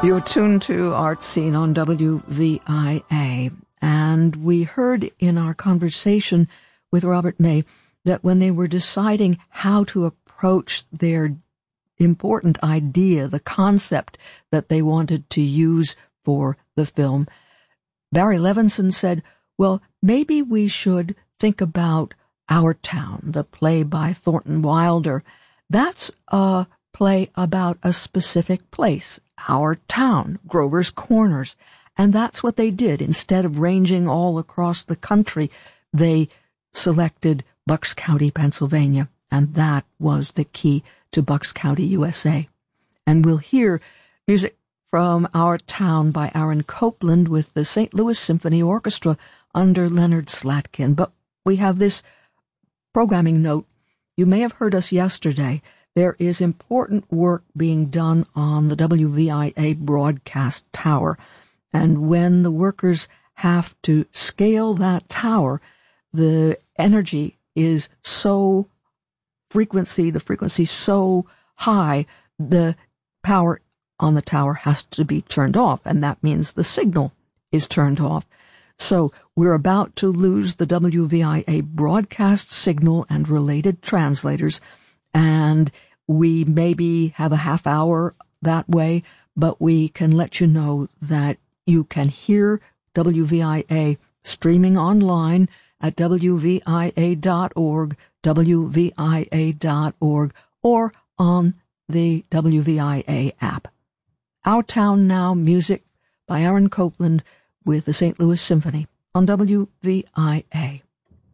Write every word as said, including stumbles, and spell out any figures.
You're tuned to Art Scene on W V I A, and we heard in our conversation with Robert May that when they were deciding how to approach their important idea, the concept that they wanted to use for the film, Barry Levinson said, well, maybe we should think about Our Town, the play by Thornton Wilder. That's a play about a specific place, Our Town, Grover's Corners. And that's what they did. Instead of ranging all across the country, they selected Bucks County, Pennsylvania. And that was the key to Bucks County, U S A. And we'll hear music from Our Town by Aaron Copland with the Saint Louis Symphony Orchestra under Leonard Slatkin. But we have this programming note. You may have heard us yesterday. There is important work being done on the W V I A broadcast tower. And when the workers have to scale that tower, the energy is so frequency, the frequency so high, the power on the tower has to be turned off. And that means the signal is turned off. So we're about to lose the W V I A broadcast signal and related translators. And we maybe have a half hour that way, but we can let you know that you can hear W V I A streaming online at W V I A dot org, W V I A dot org, or on the W V I A app. Our Town Now, music by Aaron Copland with the Saint Louis Symphony on W V I A.